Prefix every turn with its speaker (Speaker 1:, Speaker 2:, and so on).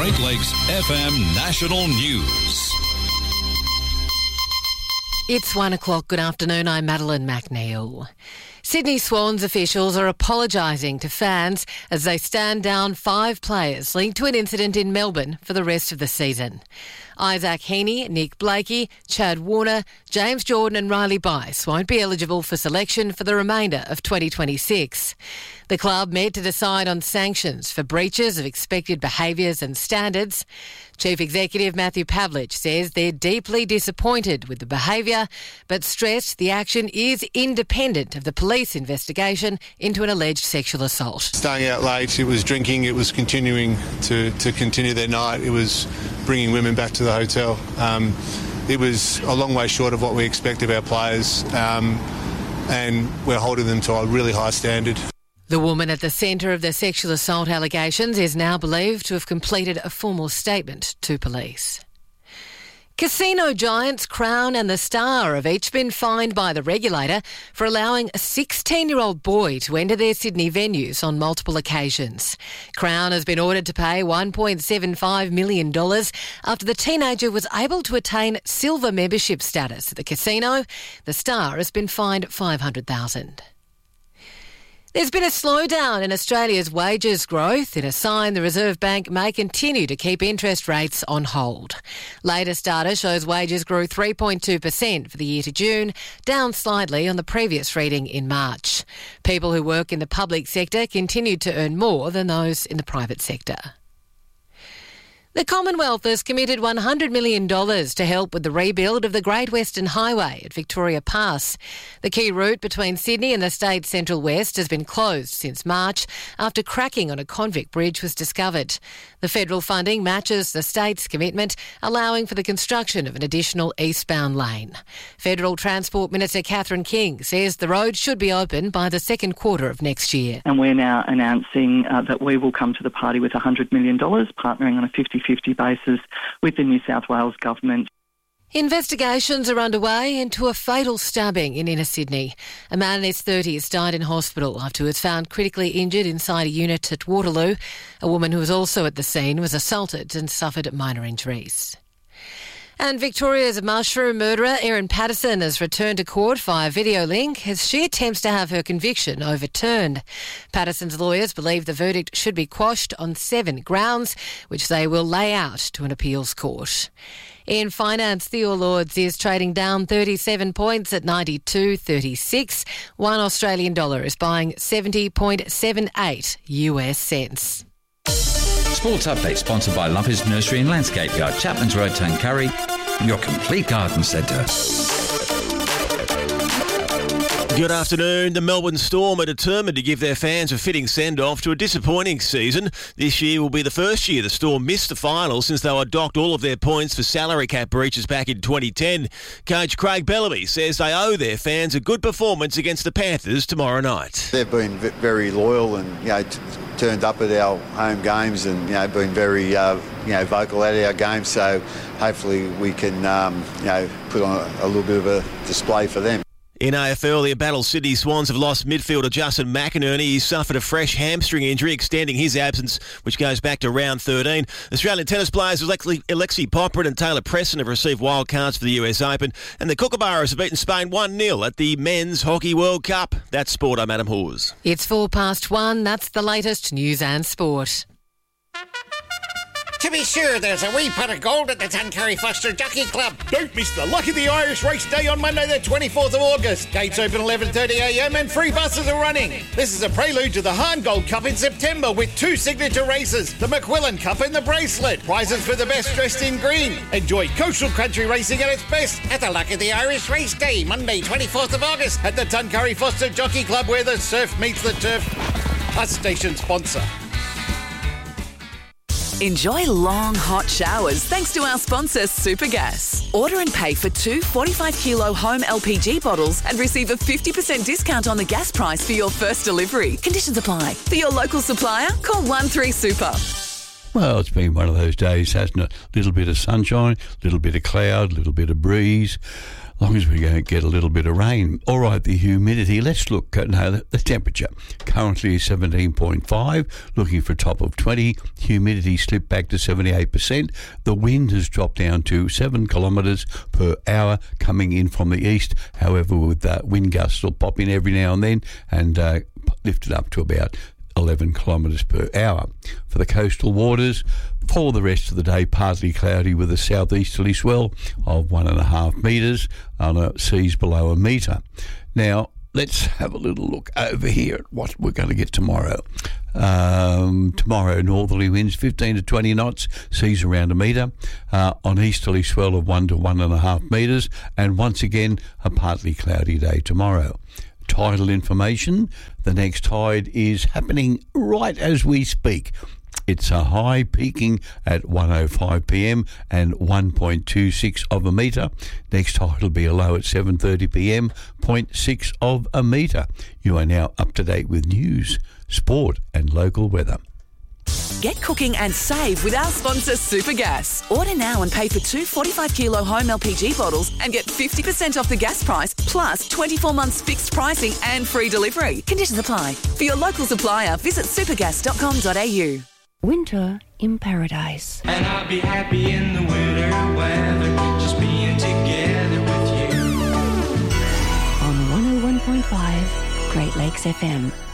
Speaker 1: Great Lakes FM National News.
Speaker 2: It's 1 o'clock. Good afternoon. I'm Madeline McNeil. Sydney Swans officials are apologising to fans as they stand down 5 players linked to an incident in Melbourne for the rest of the season. Isaac Heaney, Nick Blakey, Chad Warner, James Jordan and Riley Bice won't be eligible for selection for the remainder of 2026. The club met to decide on sanctions for breaches of expected behaviours and standards. Chief Executive Matthew Pavlich says they're deeply disappointed with the behaviour, but stressed the action is independent of the police investigation into an alleged sexual assault.
Speaker 3: Staying out late, it was drinking, it was continuing to continue their night, it was bringing women back to the hotel. It was a long way short of what we expect of our players, and we're holding them to a really high standard.
Speaker 2: The woman at the centre of the sexual assault allegations is now believed to have completed a formal statement to police. Casino giants Crown and The Star have each been fined by the regulator for allowing a 16-year-old boy to enter their Sydney venues on multiple occasions. Crown has been ordered to pay $1.75 million after the teenager was able to attain silver membership status at the casino. The Star has been fined $500,000. There's been a slowdown in Australia's wages growth in a sign the Reserve Bank may continue to keep interest rates on hold. Latest data shows wages grew 3.2% for the year to June, down slightly on the previous reading in March. People who work in the public sector continued to earn more than those in the private sector. The Commonwealth has committed $100 million to help with the rebuild of the Great Western Highway at Victoria Pass. The key route between Sydney and the state's central west has been closed since March after cracking on a convict bridge was discovered. The federal funding matches the state's commitment, allowing for the construction of an additional eastbound lane. Federal Transport Minister Catherine King says the road should be open by the second quarter of next year.
Speaker 4: And we're now announcing that we will come to the party with $100 million, partnering on a 50-50 basis with the New South Wales government.
Speaker 2: Investigations are underway into a fatal stabbing in inner Sydney. A man in his 30s died in hospital after he was found critically injured inside a unit at Waterloo. A woman who was also at the scene was assaulted and suffered minor injuries. And Victoria's mushroom murderer Erin Patterson has returned to court via video link as she attempts to have her conviction overturned. Patterson's lawyers believe the verdict should be quashed on 7 grounds, which they will lay out to an appeals court. In finance, the All Ords is trading down 37 points at 92.36. 1 Australian dollar is buying 70.78 US cents.
Speaker 5: Sports Update sponsored by Lumpy's Nursery and Landscape Yard, Chapman's Road, Tuncurry, your complete garden centre.
Speaker 6: Good afternoon. The Melbourne Storm are determined to give their fans a fitting send-off to a disappointing season. This year will be the first year the Storm missed the final since they were docked all of their points for salary cap breaches back in 2010. Coach Craig Bellamy says they owe their fans a good performance against the Panthers tomorrow night.
Speaker 7: They've been very loyal and, turned up at our home games and, been very, vocal at our games. So hopefully we can, put on a little bit of a display for them.
Speaker 6: In AFL, the embattled Sydney Swans have lost midfielder Justin McInerney. He suffered a fresh hamstring injury, extending his absence, which goes back to round 13. Australian tennis players Alexei Popyrin and Taylor Preston have received wild cards for the US Open. And the Kookaburras have beaten Spain 1-0 at the Men's Hockey World Cup. That's sport. I'm Adam Hawes.
Speaker 2: It's 1:04. That's the latest news and sport.
Speaker 8: To be sure, there's a wee pot of gold at the Tuncurry Foster Jockey Club.
Speaker 9: Don't miss the Luck of the Irish Race Day on Monday the 24th of August. Gates open 11:30am and free buses are running. This is a prelude to the Hahn Gold Cup in September with 2 signature races, the McQuillan Cup and the Bracelet. Prizes for the best dressed in green. Enjoy coastal country racing at its best
Speaker 8: At the Luck of the Irish Race Day, Monday 24th of August.
Speaker 9: at the Tuncurry Foster Jockey Club where the surf meets the turf. A station sponsor.
Speaker 10: Enjoy long, hot showers thanks to our sponsor, Supergas. Order and pay for 2 45-kilo home LPG bottles and receive a 50% discount on the gas price for your first delivery. Conditions apply. For your local supplier, call 13Super.
Speaker 11: Well, it's been one of those days, hasn't it? A little bit of sunshine, a little bit of cloud, a little bit of breeze. as long as we don't get a little bit of rain. All right, the humidity. Let's look at the temperature. Currently 17.5, looking for a top of 20. Humidity slipped back to 78%. The wind has dropped down to 7 kilometres per hour coming in from the east. However, with wind gusts will pop in every now and then and lift it up to about 11 kilometres per hour. For the coastal waters, for the rest of the day, partly cloudy with a southeasterly swell of 1.5 metres on seas below a metre. Now, let's have a little look over here at what we're going to get tomorrow. Tomorrow, northerly winds 15 to 20 knots, seas around a metre, on easterly swell of 1 to 1.5 metres, and once again, a partly cloudy day tomorrow. Tidal information, the next tide is happening right as we speak. It's a high peaking at 1:05 p.m. and 1.26 of a metre. Next tide will be a low at 7:30 p.m, 0.6 of a metre. You are now up to date with news, sport and local weather.
Speaker 10: Get cooking and save with our sponsor Supergas. Order now and pay for 2 45-kilo home LPG bottles and get 50% off the gas price, plus 24 months fixed pricing and free delivery. Conditions apply. For your local supplier, visit supergas.com.au.
Speaker 12: Winter in paradise.
Speaker 13: And I'll be happy in the winter weather, just being together with you.
Speaker 12: On 101.5 Great Lakes FM.